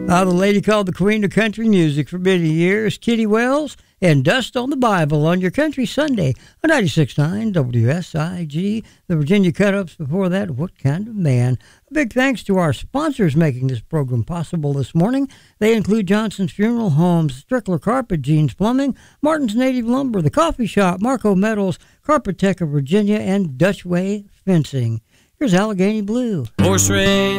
The lady called the queen of country music for many years, Kitty Wells, and Dust on the Bible on your Country Sunday on 96.9 WSIG. The Virginia Cut-Ups before that, What Kind of Man? A big thanks to our sponsors making this program possible this morning. They include Johnson's Funeral Homes, Strickler Carpet, Jeans Plumbing, Martin's Native Lumber, The Coffee Shop, Marco Metals, Carpet Tech of Virginia, and Dutchway Fencing. Here's Allegheny Blue. Horse race